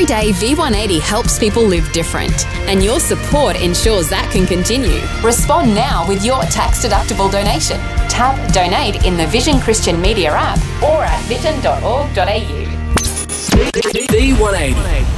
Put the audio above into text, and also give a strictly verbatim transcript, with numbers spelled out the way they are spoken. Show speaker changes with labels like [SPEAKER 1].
[SPEAKER 1] day, V one eighty helps people live different, and your support ensures that can continue. Respond now with your tax-deductible donation. Tap Donate in the Vision Christian Media app or at vision dot org dot a u.
[SPEAKER 2] V one eighty.